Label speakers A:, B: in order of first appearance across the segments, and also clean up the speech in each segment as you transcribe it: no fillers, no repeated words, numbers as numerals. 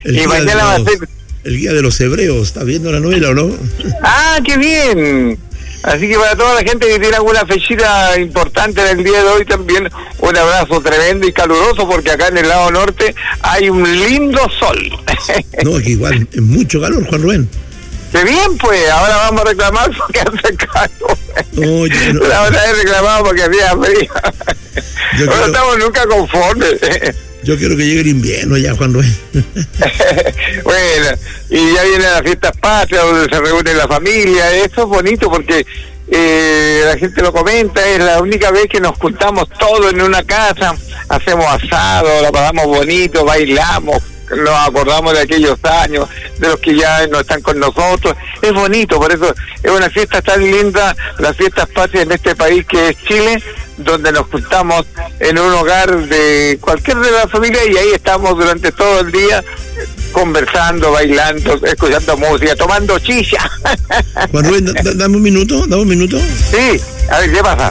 A: y mañana va a ser...
B: El Guía de los Hebreos. ¿Estás viendo la novela o no?
A: ¡Ah, qué bien! Así que para toda la gente que tiene alguna fechita importante en el día de hoy también, un abrazo tremendo y caluroso, porque acá en el lado norte hay un lindo sol.
B: No, que igual es mucho calor, Juan Rubén.
A: ¡Qué bien, pues! Ahora vamos a reclamar porque hace calor.
B: No, yo no.
A: La otra vez reclamamos porque hacía frío. No estamos nunca conformes.
B: Yo quiero que llegue el invierno ya, Juan Rubén.
A: Bueno, y ya vienen las fiestas patrias donde se reúne la familia. Eso es bonito porque la gente lo comenta, es la única vez que nos juntamos todos en una casa, hacemos asado, la pasamos bonito, bailamos, nos acordamos de aquellos años, de los que ya no están con nosotros. Es bonito, por eso es una fiesta tan linda, las fiestas patrias en este país que es Chile, donde nos juntamos en un hogar de cualquier de la familia y ahí estamos durante todo el día conversando, bailando, escuchando música, tomando chicha.
B: Juan Rubén, dame un minuto.
A: Sí, a ver, ¿qué pasa?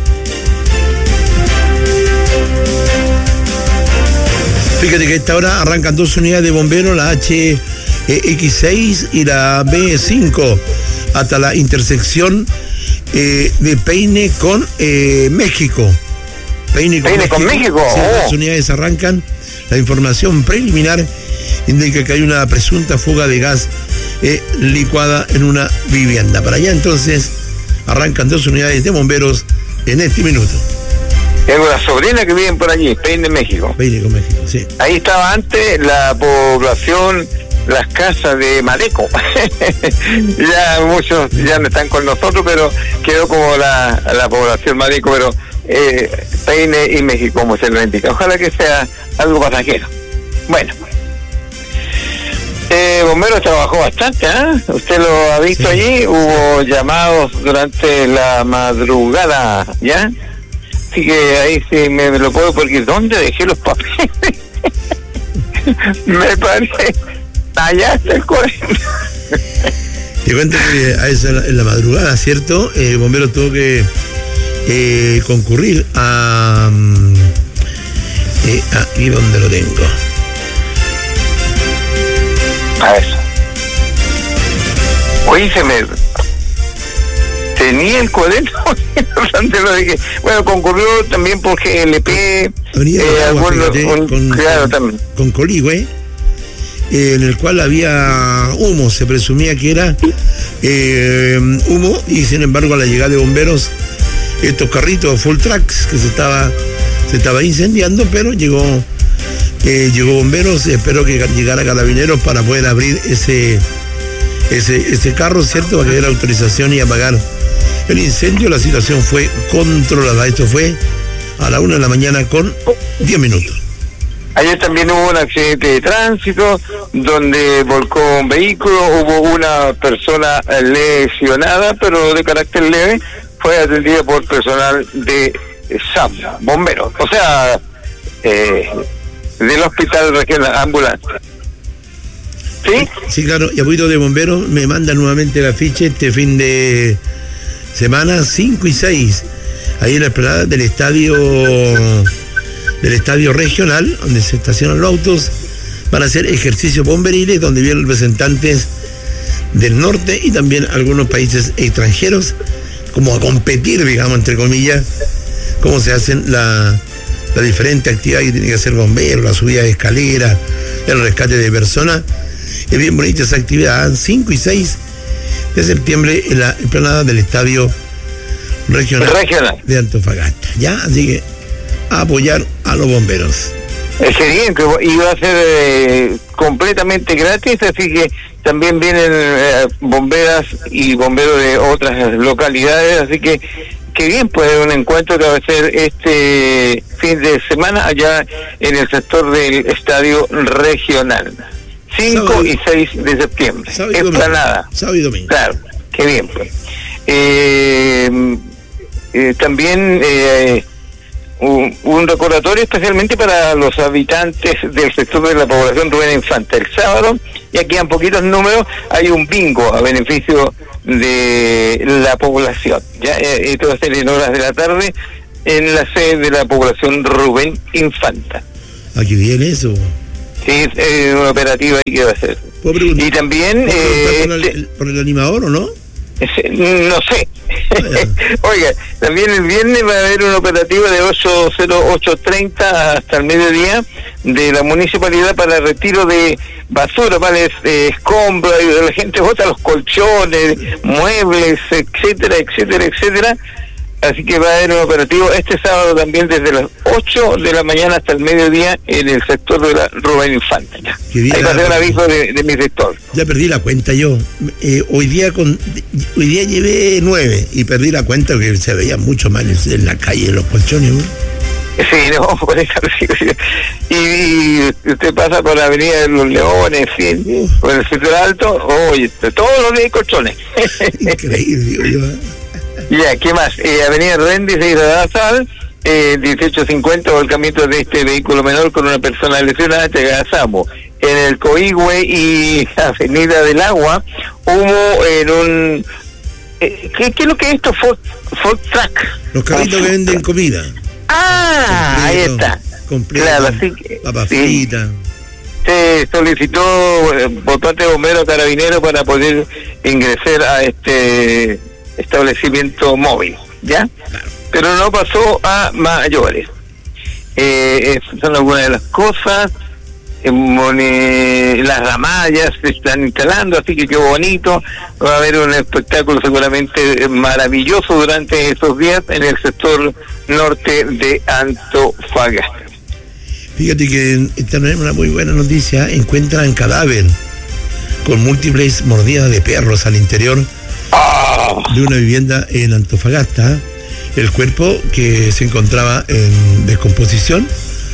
B: Fíjate que a esta hora arrancan 2 unidades de bomberos, la HX6 y la B5, hasta la intersección de Peine con México.
A: Peine con México.
B: Sí, las unidades arrancan. La información preliminar indica que hay una presunta fuga de gas licuada en una vivienda. Para allá entonces arrancan 2 unidades de bomberos en este minuto.
A: Tengo una sobrina que vive por allí, Peine, México.
B: Peine con México, sí.
A: Ahí estaba antes la población, las casas de Madeco. Ya muchos ya no están con nosotros, pero quedó como la población Madeco, pero Peine y México, como se lo indica. Ojalá que sea algo pasajero. Bueno. Bomberos trabajó bastante, ¿eh? Usted lo ha visto allí, hubo llamados durante la madrugada, ¿ya? Así que ahí sí me lo puedo, porque ¿dónde dejé los papeles? Me parece allá está el 40.
B: Te cuento que a esa, en la madrugada, ¿cierto? El bombero tuvo que concurrir a ¿y dónde lo tengo?
A: A eso. Oye, tenía el cuaderno donde lo dije. Bueno, concurrió también por GLP,
B: con Coligüe, en el cual había humo, se presumía que era humo, y sin embargo a la llegada de bomberos, estos carritos full tracks que se estaba incendiando, pero llegó bomberos. Espero que llegara Carabineros para poder abrir ese carro, ¿cierto? Para que dé la autorización y apagar el incendio. La situación fue controlada. Esto fue a la 1 de la mañana con 10 minutos.
A: Ayer también hubo un accidente de tránsito donde volcó un vehículo, hubo una persona lesionada, pero de carácter leve, fue atendida por personal de SAM, bomberos, o sea, del Hospital Regional Ambulante. ¿Sí?
B: Sí, claro, y a poquito de bomberos me mandan nuevamente el afiche este fin de semana 5 y 6, ahí en la explanada del estadio regional, donde se estacionan los autos, van a hacer ejercicios bomberiles, donde vienen representantes del norte y también algunos países extranjeros, como a competir, digamos, entre comillas, cómo se hacen la diferente actividad que tiene que hacer bomberos, la subida de escalera, el rescate de personas. Es bien bonita esa actividad, 5 y 6 de septiembre en la explanada del estadio regional de Antofagasta. Ya, así que a apoyar a los bomberos.
A: Excelente, y va a ser completamente gratis, así que también vienen bomberas y bomberos de otras localidades, así que qué bien, pues un encuentro que va a ser este fin de semana allá en el sector del estadio regional. 5 y 6 de septiembre. Esplanada.
B: Sábado y domingo.
A: Claro, qué bien, pues. También un recordatorio especialmente para los habitantes del sector de la población Rubén Infante. El sábado, y aquí en poquitos números, hay un bingo a beneficio de la población. Ya esto va a ser en horas de la tarde en la sede de la población Rubén Infanta.
B: Aquí viene eso.
A: Sí, es una operativa ahí que va a ser. Y también...
B: ¿Por el animador o no?
A: No sé. Oiga, también el viernes va a haber un operativo de 8:30 hasta el mediodía de la municipalidad para retiro de basura, ¿vale? Escombros, la gente bota los colchones, muebles, etcétera, etcétera, etcétera. Así que va a haber un operativo este sábado también desde las 8 de la mañana hasta el mediodía en el sector de la Rubén Infante. Ahí va a ser un aviso de mi sector.
B: Ya perdí la cuenta yo. Hoy día llevé 9 y perdí la cuenta porque se veía mucho mal en la calle los colchones, ¿no?
A: Sí, no, por eso sí. Y usted pasa por la Avenida de los Leones, ¿sí? Por el sector alto, oye, todos los días hay colchones.
B: Increíble, digo yo.
A: Ya, ¿qué más? Avenida Rendis de Izadazal, 1850, volcamiento de este vehículo menor con una persona lesionada, Tegasamo. En el Coihue y Avenida del Agua hubo en un... ¿Qué es lo que es esto? Food truck.
B: Los carritos que venden comida.
A: Ah, completo, ahí está.
B: Completo,
A: claro, así que...
B: Papa frita.
A: Se solicitó por parte de bomberos carabineros para poder ingresar a este establecimiento móvil, ¿ya? Claro. Pero no pasó a mayores. Son algunas de las cosas. Las ramallas se están instalando, así que qué bonito. Va a haber un espectáculo seguramente maravilloso durante esos días en el sector norte de Antofagasta.
B: Fíjate que esta no es una muy buena noticia. Encuentran cadáver con múltiples mordidas de perros al interior de una vivienda en Antofagasta. El cuerpo, que se encontraba en descomposición,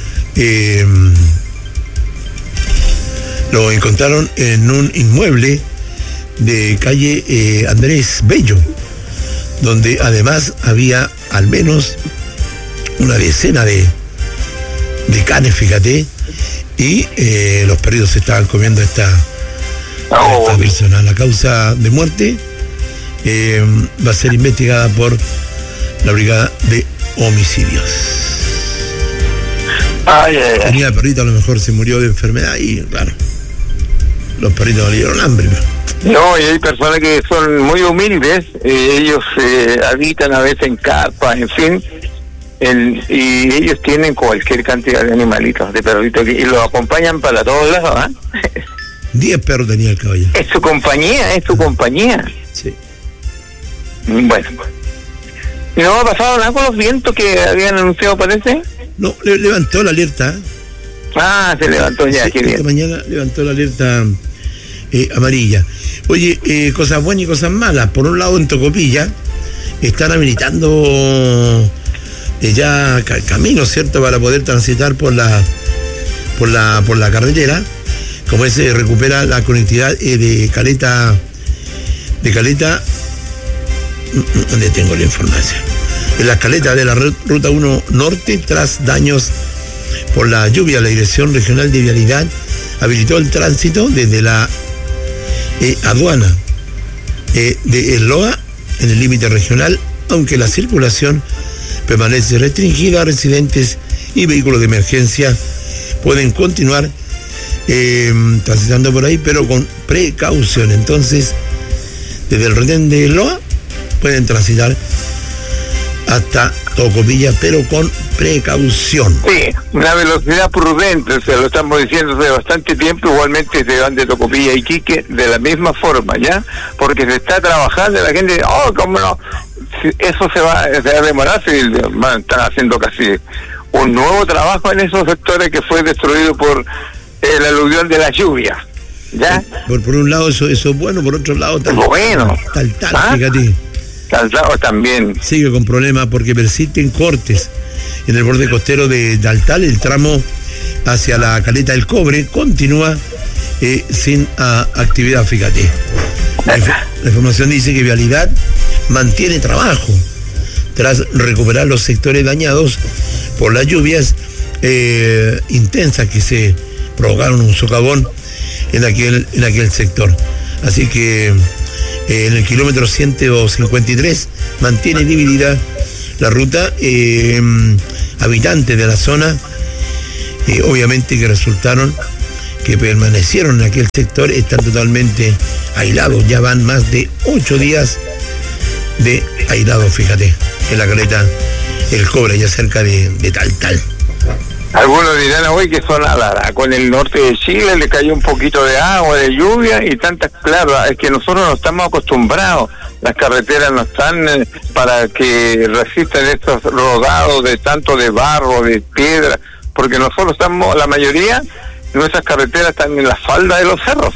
B: lo encontraron en un inmueble de calle Andrés Bello, donde además había al menos una decena de canes, fíjate, y los perritos se estaban comiendo esta persona. La causa de muerte va a ser investigada por la Brigada de Homicidios. Tenía el perrito, a lo mejor se murió de enfermedad y claro, los perritos valieron hambre.
A: No, y hay personas que son muy humildes, ellos habitan a veces en carpas, en fin, y ellos tienen cualquier cantidad de animalitos, de perritos, y los acompañan para todos lados, ¿eh?
B: 10 perros tenía el caballero.
A: Es su compañía.
B: Sí.
A: Bueno. ¿Y no ha pasado nada con los vientos que habían anunciado, parece?
B: No, levantó la alerta.
A: Ah, se levantó ya,
B: sí,
A: qué bien.
B: Esta mañana levantó la alerta amarilla. Oye, cosas buenas y cosas malas. Por un lado, en Tocopilla están habilitando ya caminos, ¿cierto?, para poder transitar por la carretera. Como se recupera la conectividad de Caleta, ¿dónde tengo la información? En las caletas de la Ruta 1 Norte, tras daños por la lluvia, la Dirección Regional de Vialidad habilitó el tránsito desde la aduana de Esloa en el límite regional, aunque la circulación permanece restringida. Residentes y vehículos de emergencia pueden continuar transitando por ahí, pero con precaución. Entonces, desde el retén de Esloa pueden transitar hasta Tocopilla, pero con precaución.
A: Sí, una velocidad prudente, o sea, lo estamos diciendo hace bastante tiempo. Igualmente se van de Tocopilla a Iquique de la misma forma, ¿ya? Porque se está trabajando, la gente dice, ¿cómo no? Eso se va a demorar, si están haciendo casi un nuevo trabajo en esos sectores que fue destruido por el aluvión de la lluvia, ¿ya?
B: Por un lado eso es bueno, por otro lado tal, fíjate.
A: Calzado también.
B: Sigue con problemas porque persisten cortes en el borde costero de Daltal. El tramo hacia la Caleta del Cobre continúa sin actividad, fíjate. La información dice que Vialidad mantiene trabajo tras recuperar los sectores dañados por las lluvias intensas que se provocaron un socavón en aquel sector. Así que en el kilómetro 153 mantiene dividida la ruta. Habitantes de la zona, obviamente que resultaron que permanecieron en aquel sector están totalmente aislados. Ya van más de 8 días de aislados, fíjate, en la caleta El Cobre, ya cerca de Taltal.
A: Algunos dirán hoy que son con el norte de Chile le cayó un poquito de agua, de lluvia y tantas, claro, es que nosotros no estamos acostumbrados, las carreteras no están para que resistan estos rodados de tanto de barro, de piedra, porque nosotros estamos, la mayoría de nuestras carreteras están en la falda de los cerros.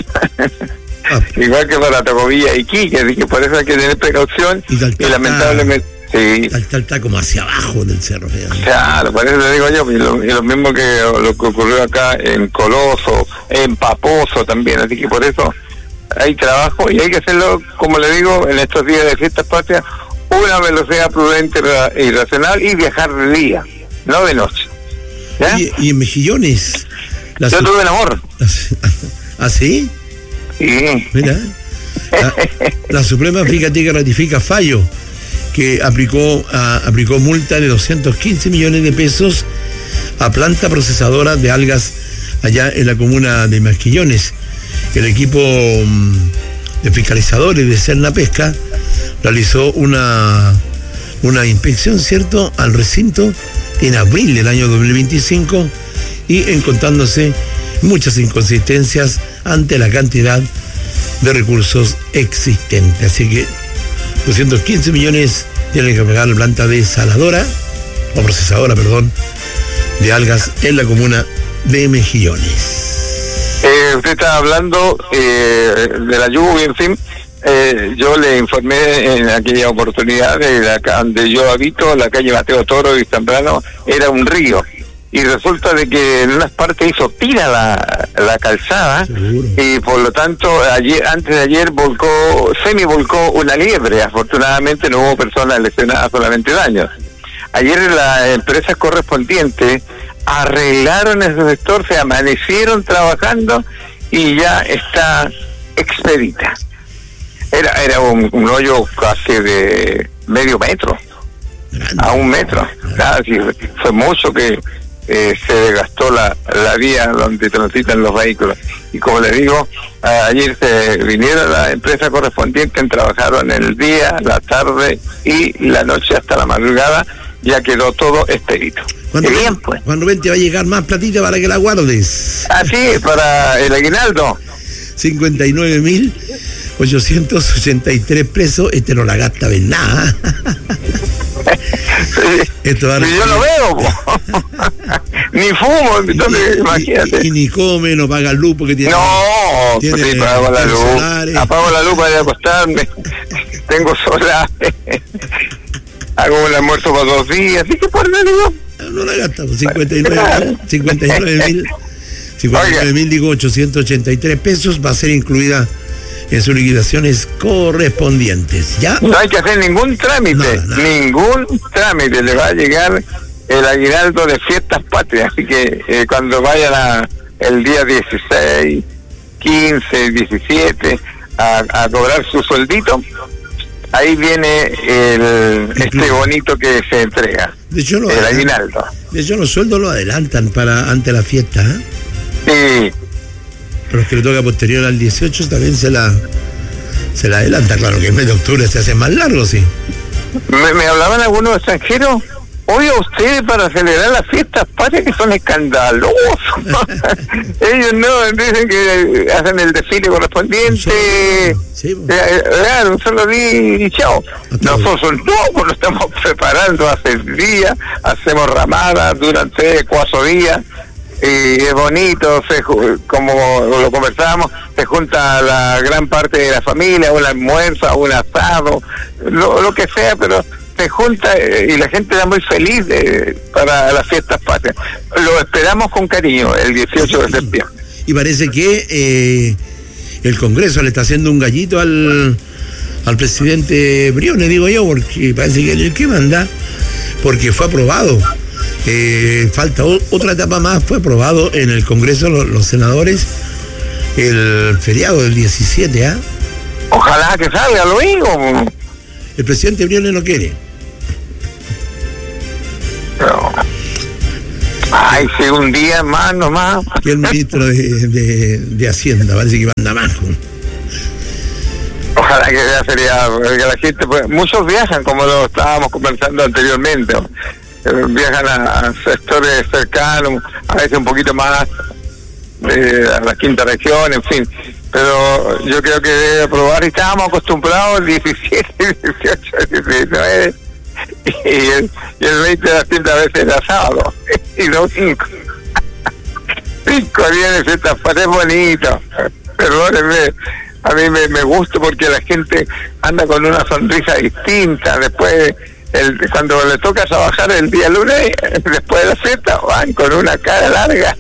A: Igual que para Tocopilla y Iquique, así que por eso hay que tener precaución y lamentablemente... Sí.
B: Está como hacia abajo del cerro.
A: Claro, por eso te digo yo, y lo mismo que lo que ocurrió acá en Coloso, en Paposo también, así que por eso hay trabajo y hay que hacerlo, como le digo, en estos días de fiestas patrias, una velocidad prudente y racional y viajar de día, no de noche. ¿Ya?
B: Y en Mejillones.
A: Yo tuve un amor.
B: ¿Ah, sí?
A: Sí.
B: Mira, la Suprema, fíjate que ratifica fallo que aplicó multa de 215 millones de pesos a planta procesadora de algas allá en la comuna de Mejillones. El equipo de fiscalizadores de Serna Pesca realizó una inspección, ¿cierto?, al recinto en abril del año 2025 y encontrándose muchas inconsistencias ante la cantidad de recursos existentes. Así que 215 millones tiene que pagar la planta procesadora, de algas en la comuna de Mejillones.
A: Usted estaba hablando de la lluvia, en fin. Yo le informé en aquella oportunidad de donde yo habito, la calle Mateo Toro y Zambrano, era un río. Y resulta de que en unas partes hizo tira la calzada. Seguro. Y por lo tanto antes de ayer semi-volcó una liebre. Afortunadamente no hubo personas lesionadas, solamente daños. Ayer las empresas correspondientes arreglaron ese sector, se amanecieron trabajando y ya está expedita. Era un hoyo casi de medio metro, a 1 metro. Casi, fue mucho que se desgastó la vía donde transitan los vehículos. Y como le digo, ayer se vinieron las empresas correspondientes, trabajaron el día, la tarde y la noche hasta la madrugada, ya quedó todo expedito.
B: Cuando ven te va a llegar más platita para que la guardes.
A: Sí, para el aguinaldo.
B: 59.883 pesos, no la gasta en nada.
A: Esto va yo no veo, ni fumo, entonces imagínate.
B: Y ni come, no paga luz porque tiene.
A: No, sí, pago la luz. Solares. Apago la luz para ir a acostarme. Tengo solar. Hago un almuerzo para 2 días, así que por eso digo.
B: No la gastamos, 59.883 pesos va a ser incluida en sus liquidaciones correspondientes. ¿Ya?
A: No hay que hacer ningún trámite, ningún trámite, le va a llegar el aguinaldo de fiestas patrias, así que cuando vayan el día 16, 15, 17 a cobrar su sueldito, ahí viene este bonito que se entrega, el aguinaldo.
B: De hecho, los sueldos lo adelantan ante la fiesta, ¿eh?
A: Sí.
B: Pero los que le toca posterior al 18 también se la adelanta. Claro que el mes de octubre se hace más largo, sí.
A: Me hablaban algunos extranjeros. Oye, ustedes para celebrar las fiestas patrias que son escandalosos. Ellos no, dicen que hacen el desfile correspondiente. Sí, claro, un solo día y chao. Nosotros no, lo estamos preparando hace días, hacemos ramadas durante 4 días. Y es bonito, como lo conversábamos, se junta la gran parte de la familia, un almuerzo, un asado, lo que sea, pero se junta y la gente está muy feliz para las fiestas patrias. Lo esperamos con cariño el 18 de septiembre.
B: Y parece que el Congreso le está haciendo un gallito al presidente Briones, digo yo, porque parece que el que manda, porque fue aprobado. Falta otra etapa más, fue aprobado en el Congreso los senadores el feriado del 17, ¿ah?
A: Ojalá que salga, lo digo.
B: El presidente Briones no quiere.
A: No. Ay, si un día más nomás.
B: Que el ministro de Hacienda, parece que manda más.
A: Ojalá que sea feriado, porque la gente, pues, muchos viajan, como lo estábamos conversando anteriormente, viajan a sectores cercanos, a veces un poquito más a la quinta región, en fin, pero yo creo que debe aprobar, y estábamos acostumbrados el 17, 18, 19, y el 20 de septiembre a veces era sábado, y domingo. 5 días de fiesta, es bonito, perdónenme. A mí me gusta porque la gente anda con una sonrisa distinta. Después, cuando le toca trabajar el día lunes, después de la fiesta, van con una cara larga.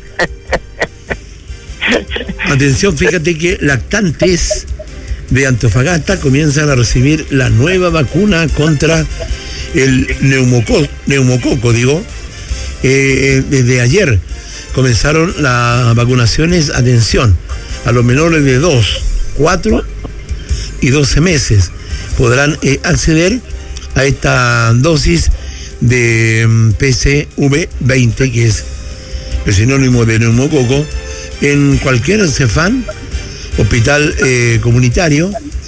B: Atención, fíjate que lactantes de Antofagasta comienzan a recibir la nueva vacuna contra el neumococo, desde ayer comenzaron las vacunaciones, atención, a los menores de 2, 4 y 12 meses. Podrán acceder a esta dosis de PCV20, que es el sinónimo de neumococo, en cualquier CEFAM, hospital comunitario,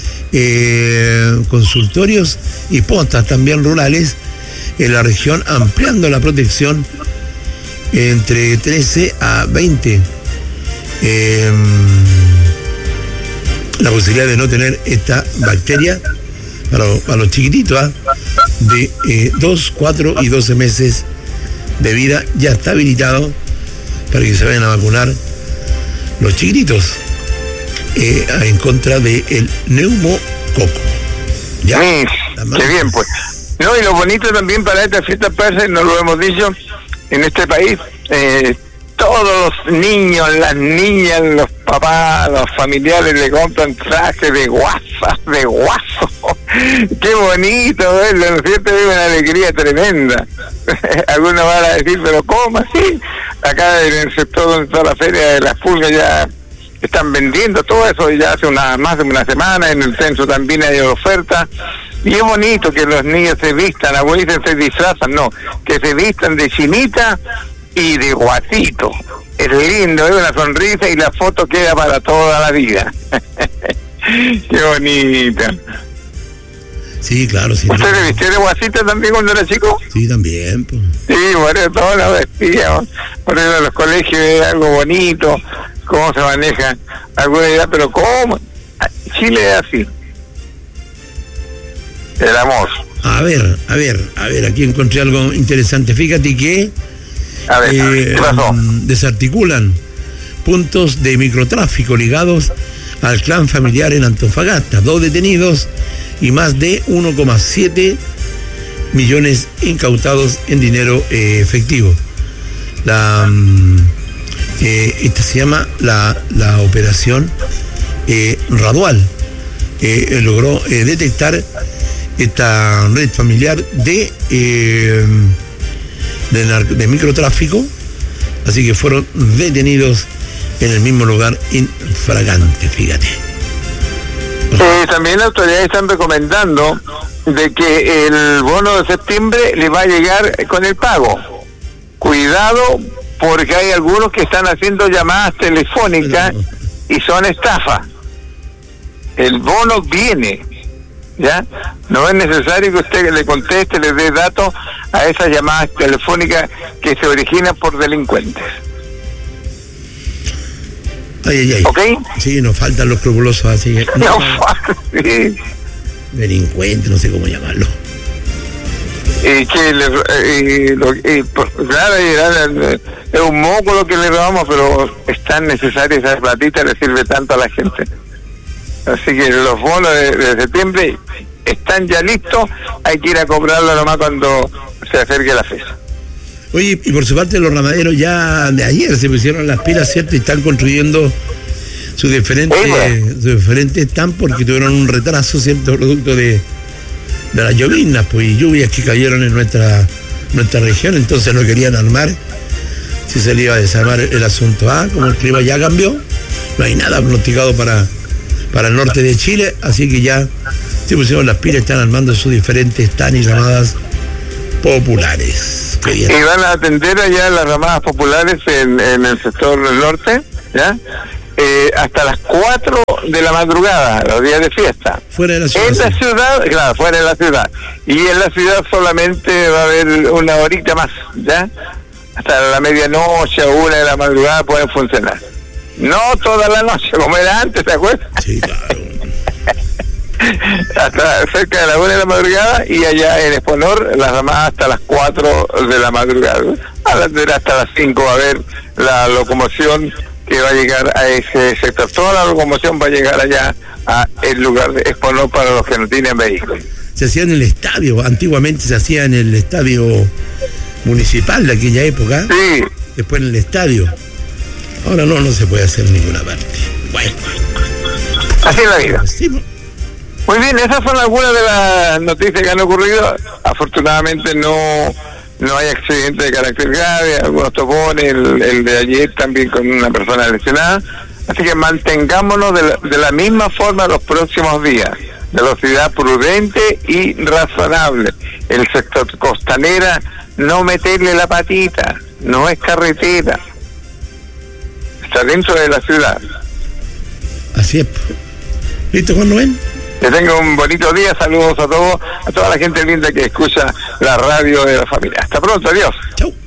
B: consultorios y postas también rurales en la región, ampliando la protección entre 13 a 20. La posibilidad de no tener esta bacteria para los chiquititos de 2, 4 y 12 meses de vida ya está habilitado para que se vayan a vacunar los chiquititos en contra del neumococo. ¿Ya?
A: Qué bien, pues. No, y lo bonito también para esta fiesta persa, no lo hemos dicho, en este país, todos los niños, las niñas, los papás, los familiares le compran trajes de guasas, de guaso. Qué bonito verlo, ¿no es cierto? Es una alegría tremenda. Algunos van a decir, pero ¿cómo así? Acá en el sector donde está la feria de las pulgas ya están vendiendo todo eso, ya hace más de una semana. En el centro también hay oferta. Y es bonito que los niños se vistan, abuelitos se disfrazan, no, que se vistan de chinita y de guasito. Es lindo, es una sonrisa y la foto queda para toda la vida. Qué bonita.
B: Sí, claro, sí.
A: ¿Usted se vistió de guasito también cuando era chico?
B: Sí, también, pues.
A: Sí, por eso todos lo vestíamos. Por eso en los colegios es algo bonito, cómo se maneja alguna idea, pero ¿cómo? Chile es así. El amor.
B: A ver, aquí encontré algo interesante. Fíjate que
A: ¿qué pasó?
B: Desarticulan puntos de microtráfico ligados al clan familiar en Antofagasta. 2 detenidos y más de 1,7 millones incautados en dinero efectivo. Esta se llama la operación Radual. Logró detectar esta red familiar de microtráfico, así que fueron detenidos en el mismo lugar infragante, fíjate.
A: También las autoridades están recomendando de que el bono de septiembre le va a llegar con el pago. Cuidado, porque hay algunos que están haciendo llamadas telefónicas y son estafas. El bono viene, ¿ya? No es necesario que usted le conteste, le dé datos a esas llamadas telefónicas que se originan por delincuentes.
B: Ay.
A: ¿Ok?
B: Sí, nos faltan los escrupulosos así.
A: No falta, sí.
B: Delincuentes, no sé cómo llamarlo.
A: Claro, es un moco lo que le robamos, pero es tan necesaria esa platita, le sirve tanto a la gente. Así que los bonos de septiembre están ya listos, hay que ir a cobrarlo nomás cuando se acerque la fecha.
B: Oye, y por su parte los ramaderos ya de ayer se pusieron las pilas, ¿cierto? Y están construyendo sus diferentes stands porque tuvieron un retraso, ¿cierto? Producto de las lloviznas, pues, y lluvias que cayeron en nuestra región, entonces no querían armar, si se le iba a desarmar el asunto. Como el clima ya cambió, no hay nada pronosticado para el norte de Chile, así que ya se pusieron las pilas, están armando sus diferentes stands y llamadas populares. Qué bien.
A: Y van a atender allá las ramadas populares en el sector norte, ¿ya? Hasta las 4 de la madrugada, los días de fiesta.
B: Fuera de la ciudad.
A: En la ciudad, claro, fuera de la ciudad. Y en la ciudad solamente va a haber una horita más, ¿ya? Hasta la medianoche o 1 de la madrugada pueden funcionar. No toda la noche, como era antes, ¿te acuerdas? Sí, claro. Hasta cerca de la 1 de la madrugada, y allá en Exponor las ramadas hasta las 4 de la madrugada. Hasta las 5 va a haber la locomoción que va a llegar a ese sector. Toda la locomoción va a llegar allá a el lugar de Exponor para los que no tienen vehículos.
B: Se hacía en el estadio, antiguamente se hacía en el estadio municipal de aquella época.
A: Sí.
B: Después en el estadio. Ahora no se puede hacer en ninguna parte. Bueno.
A: Así es la vida.
B: Sí.
A: Muy bien, esas son algunas de las noticias que han ocurrido. Afortunadamente no hay accidentes de carácter grave, algunos topones, el de ayer también con una persona lesionada. Así que mantengámonos de la misma forma los próximos días. Velocidad prudente y razonable. El sector costanera, no meterle la patita, no es carretera. Está dentro de la ciudad.
B: Así es. ¿Listo, Juan Rubén?
A: Que tenga un bonito día, saludos a todos, a toda la gente linda que escucha la radio de la familia. Hasta pronto, adiós.
B: Chau.